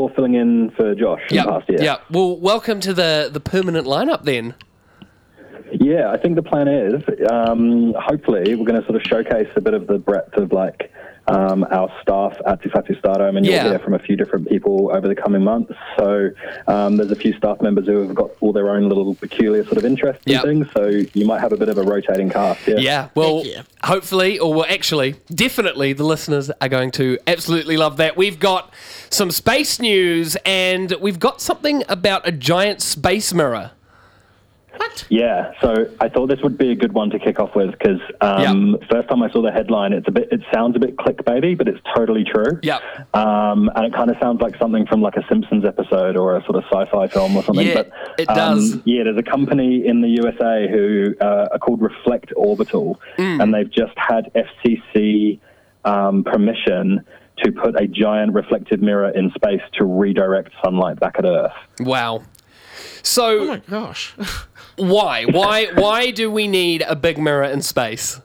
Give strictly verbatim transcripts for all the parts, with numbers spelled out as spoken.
for filling in for Josh in Yep. the past year. Yeah. Well, welcome to the, the permanent lineup then. Yeah, I think the plan is, um, hopefully, we're going to sort of showcase a bit of the breadth of, like, um, our staff at Te Whatu Stardom, and you'll Yeah. hear from a few different people over the coming months. So um, there's a few staff members who have got all their own little peculiar sort of interests Yep. and things, so you might have a bit of a rotating cast, yeah. Yeah, well, Heck yeah. hopefully, or well, actually, definitely the listeners are going to absolutely love that. We've got some space news, and we've got something about a giant space mirror. What? Yeah, so I thought this would be a good one to kick off with because um, first time I saw the headline, it's a bit, it sounds a bit clickbaity, but it's totally true. Yep. Um, and it kind of sounds like something from like a Simpsons episode or a sort of sci-fi film or something. Yeah, but, it um, does. Yeah, there's a company in the U S A who uh, are called Reflect Orbital, Mm. and they've just had F C C um, permission to put a giant reflective mirror in space to redirect sunlight back at Earth. Wow. So, Oh my gosh. why? Why Why do we need a big mirror in space?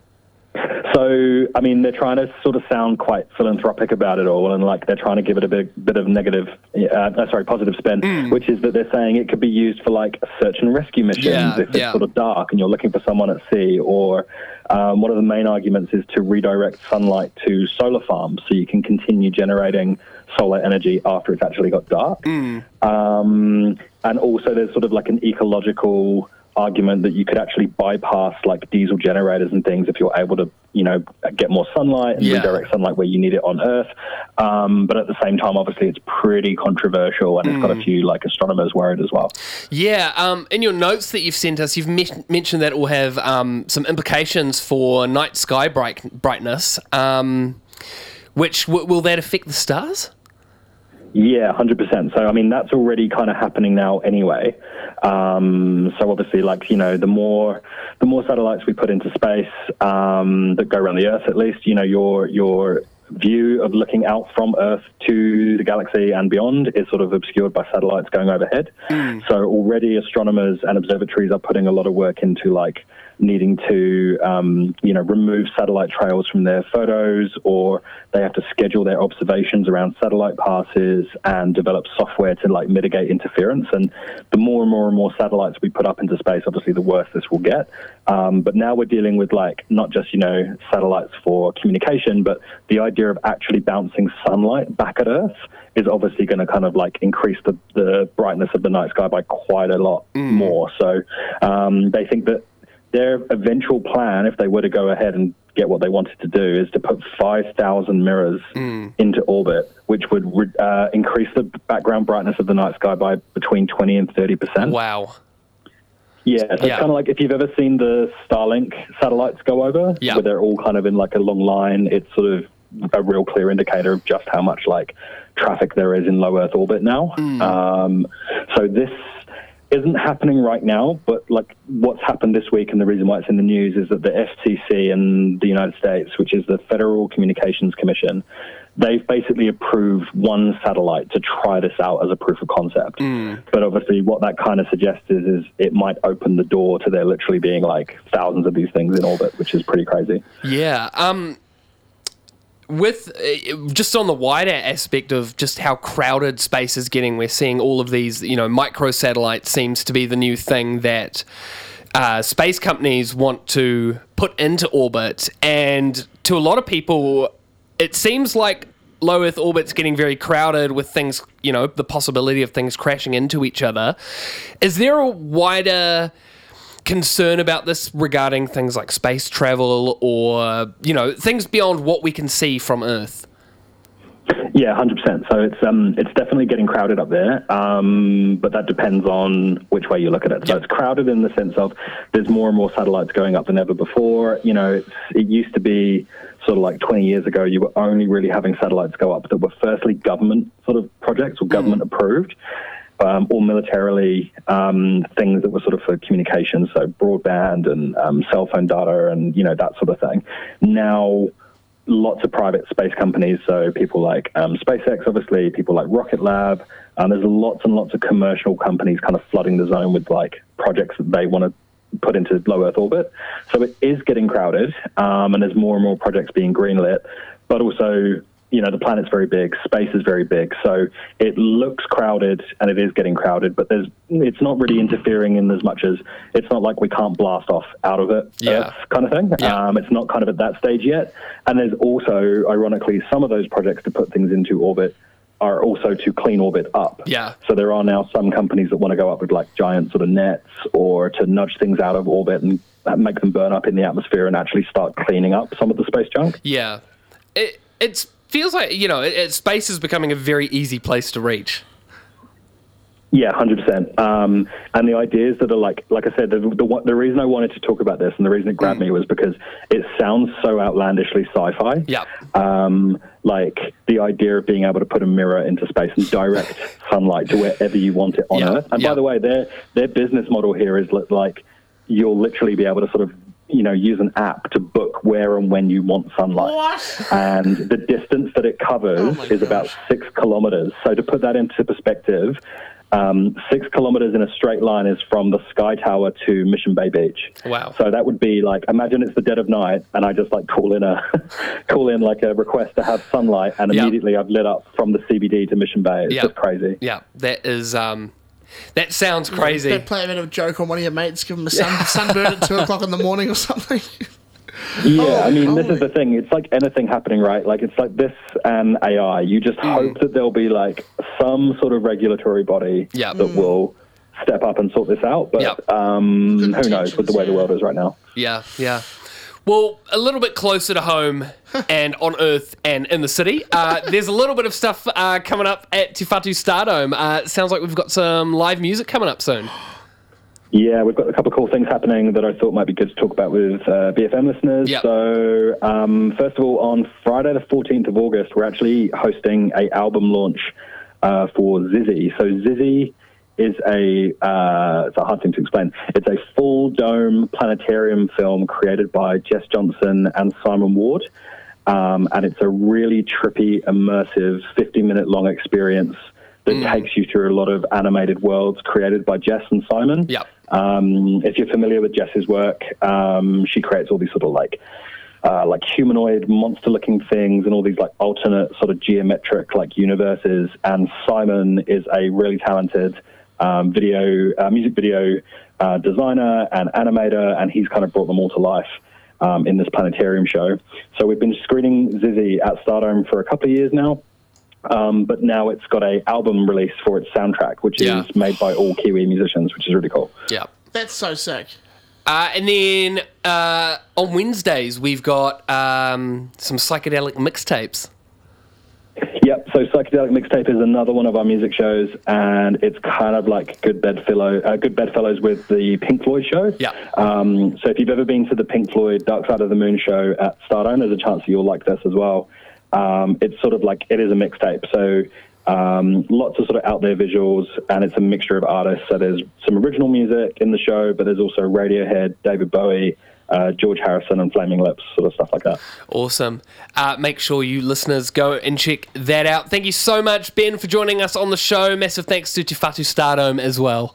So, I mean, they're trying to sort of sound quite philanthropic about it all, and like they're trying to give it a bit, bit of negative, uh, no, sorry, positive spin, Mm. which is that they're saying it could be used for like search and rescue missions Yeah, if it's yeah. sort of dark and you're looking for someone at sea, or um, one of the main arguments is to redirect sunlight to solar farms so you can continue generating solar energy after it's actually got dark. Mm. Um, and also there's sort of like an ecological argument that you could actually bypass like diesel generators and things if you're able to, you know, get more sunlight and Yeah. redirect sunlight where you need it on Earth. Um, but at the same time, obviously, it's pretty controversial, and it's got a few like astronomers worried as well. Yeah, um, in your notes that you've sent us, you've me- mentioned that it will have um, some implications for night sky bright- brightness, um, which w- will that affect the stars? Yeah, one hundred percent. So, I mean, that's already kind of happening now anyway. Um, so obviously, like, you know, the more the more satellites we put into space um, that go around the Earth, at least, you know, your your view of looking out from Earth to the galaxy and beyond is sort of obscured by satellites going overhead. Mm. So already astronomers and observatories are putting a lot of work into, like, needing to, um, you know, remove satellite trails from their photos, or they have to schedule their observations around satellite passes and develop software to, like, mitigate interference. And the more and more and more satellites we put up into space, obviously the worse this will get. Um, but now we're dealing with, like, not just, you know, satellites for communication, but the idea of actually bouncing sunlight back at Earth is obviously going to kind of, like, increase the, the brightness of the night sky by quite a lot Mm. more. So um, they think that their eventual plan, if they were to go ahead and get what they wanted to do, is to put five thousand mirrors Mm. into orbit, which would uh, increase the background brightness of the night sky by between twenty and thirty percent. Wow. Yeah, so Yeah. it's kind of like if you've ever seen the Starlink satellites go over, Yeah. where they're all kind of in like a long line. It's sort of a real clear indicator of just how much like traffic there is in low Earth orbit now. Mm. Um, so this isn't happening right now, but like what's happened this week and the reason why it's in the news is that the F C C in the United States, which is the Federal Communications Commission, they've basically approved one satellite to try this out as a proof of concept. Mm. But obviously what that kind of suggests is, is it might open the door to there literally being like thousands of these things in orbit, which is pretty crazy. Yeah. Um, with uh, just on the wider aspect of just how crowded space is getting, we're seeing all of these, you know, microsatellites seems to be the new thing that uh, space companies want to put into orbit. And to a lot of people, it seems like low Earth orbit's getting very crowded with things, you know, the possibility of things crashing into each other. Is there a wider concern about this regarding things like space travel or, you know, things beyond what we can see from Earth? Yeah, one hundred percent. So it's um, it's definitely getting crowded up there, um, but that depends on which way you look at it. So Yep. it's crowded in the sense of there's more and more satellites going up than ever before. You know, it's, it used to be sort of like twenty years ago, you were only really having satellites go up that were firstly government sort of projects or government approved. Um, or militarily um, things that were sort of for communication, so broadband and um, cell phone data and, you know, that sort of thing. Now, lots of private space companies, so people like um, SpaceX, obviously, people like Rocket Lab. Um, there's lots and lots of commercial companies kind of flooding the zone with, like, projects that they want to put into low Earth orbit. So it is getting crowded, um, and there's more and more projects being greenlit. But also, you you know, the planet's very big, space is very big, so it looks crowded, and it is getting crowded, but there's it's not really interfering in as much as, it's not like we can't blast off out of it, Yeah. Earth kind of thing. Yeah. Um, it's not kind of at that stage yet. And there's also, ironically, some of those projects to put things into orbit are also to clean orbit up. Yeah. So there are now some companies that want to go up with like giant sort of nets, or to nudge things out of orbit and make them burn up in the atmosphere and actually start cleaning up some of the space junk. Yeah. It it's feels like, you know, it, it, space is becoming a very easy place to reach. Yeah, one hundred percent. Um, and the ideas that are like, like I said, the, the the reason I wanted to talk about this and the reason it grabbed mm. me was because it sounds so outlandishly sci-fi. Yeah. Um, like the idea of being able to put a mirror into space and direct sunlight to wherever you want it on yeah. Earth. And yeah. by the way, their their business model here is like you'll literally be able to sort of, you know, use an app to book where and when you want sunlight. What? And the distance that it covers oh is gosh. about six kilometers. So to put that into perspective, um, six kilometers in a straight line is from the Sky Tower to Mission Bay Beach. Wow. So that would be like, imagine it's the dead of night and I just like call in a, call in like a request to have sunlight, and yeah. immediately I've lit up from the C B D to Mission Bay. It's yeah. just crazy. Yeah, that is, um, that sounds crazy. They play a bit of a joke on one of your mates, give them a sun, sunburn at two o'clock in the morning or something. Yeah, oh, I mean, this holy. is the thing. It's like anything happening, right? Like, it's like this and A I. You just mm. hope that there'll be, like, some sort of regulatory body yeah. that mm. will step up and sort this out. But yep. um, who knows with the way yeah. the world is right now. Yeah, yeah. Well, a little bit closer to home and on Earth and in the city, uh, there's a little bit of stuff uh, coming up at Te Whatu Stardome. Uh, it sounds like we've got some live music coming up soon. Yeah, we've got a couple of cool things happening that I thought might be good to talk about with uh, B F M listeners. Yep. So, um, first of all, on Friday the fourteenth of August, we're actually hosting a album launch uh, for Zizzy. So Zizzy is a, uh, it's a hard thing to explain. It's a full dome planetarium film created by Jess Johnson and Simon Ward. Um, and it's a really trippy, immersive, fifty minute long experience that mm. takes you through a lot of animated worlds created by Jess and Simon. Yep. Um, if you're familiar with Jess's work, um, she creates all these sort of like, uh, like humanoid monster-looking things and all these like alternate sort of geometric like universes. And Simon is a really talented um, video, uh, music video uh, designer and animator, and he's kind of brought them all to life um, in this planetarium show. So we've been screening Zizzy at Stardome for a couple of years now. Um, but now it's got a album release for its soundtrack, which yeah. is made by all Kiwi musicians, which is really cool. Yeah. That's so sick. Uh, and then uh, on Wednesdays, we've got um, some psychedelic mixtapes. Yep, so Psychedelic Mixtape is another one of our music shows, and it's kind of like Good Bedfellow, uh, Good Bedfellows with the Pink Floyd show. Yeah. Um, so if you've ever been to the Pink Floyd Dark Side of the Moon show at Stardome, there's a chance that you'll like this as well. Um, it's sort of like, it is a mixtape, so um, lots of sort of out there visuals, and it's a mixture of artists. So there's some original music in the show, but there's also Radiohead, David Bowie, uh, George Harrison, and Flaming Lips, sort of stuff like that. Awesome. Uh, make sure you listeners go and check that out. Thank you so much, Ben, for joining us on the show. Massive thanks to Te Whatu Stardome as well.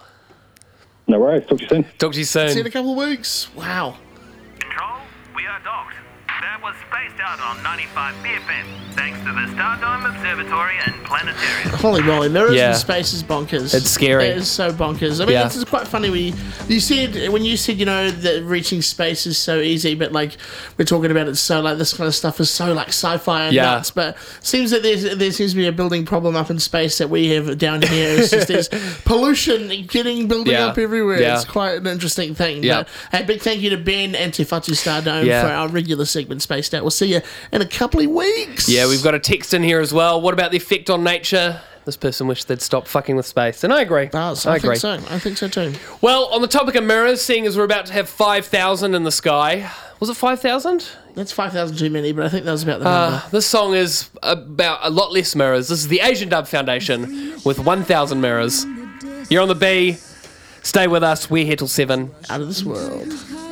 No worries. Talk to you soon. Talk to you soon. See you in a couple of weeks. Wow. Control, we are docked. That was Spaced Out on ninety-five B F M, thanks to the Stardome Observatory and Planetarium. Holy moly, mirrors Yeah. in space is bonkers. It's scary. It is so bonkers. I mean, Yeah. it's quite funny when you, you said, when you said, you know, that reaching space is so easy, but like, we're talking about it so, like, this kind of stuff is so, like, sci-fi and Yeah. nuts, but seems that there's, there seems to be a building problem up in space that we have down here. It's just there's pollution getting building Yeah. up everywhere. Yeah. It's quite an interesting thing. Yeah. But, hey, big thank you to Ben and Te Whatu Stardome Yeah. for our regular segment Spaced Out. We'll see you in a couple of weeks. Yeah, we've got a text in here as well. What about the effect on nature? This person wished they'd stop fucking with space. And I agree. Does. I I, agree. think so. I think so too. Well, on the topic of mirrors, seeing as we're about to have five thousand in the sky. Was it five thousand? That's five thousand too many, but I think that was about the number. Uh, this song is about a lot less mirrors. This is the Asian Dub Foundation with one thousand mirrors. You're on the B. Stay with us. We're here till seven. Out of this world.